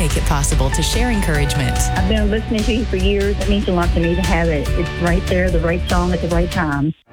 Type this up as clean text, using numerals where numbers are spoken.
make it possible to share encouragement. I've been listening to you for years. It means a lot to me to have it. It's right there, the right song at the right time.